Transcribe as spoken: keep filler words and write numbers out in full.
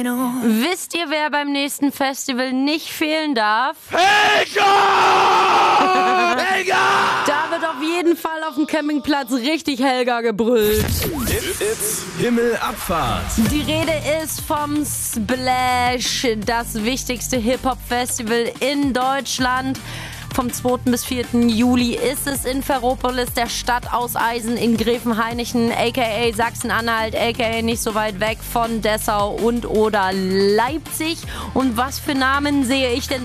Wisst ihr, wer beim nächsten Festival nicht fehlen darf? Helga! Helga! Da wird auf jeden Fall auf dem Campingplatz richtig Helga gebrüllt. It's Himmelabfahrt. Die Rede ist vom Splash, das wichtigste Hip-Hop-Festival in Deutschland. Vom zweiten bis vierten Juli ist es in Ferropolis, der Stadt aus Eisen in Gräfenhainichen, aka Sachsen-Anhalt, aka nicht so weit weg von Dessau und oder Leipzig. Und was für Namen sehe ich denn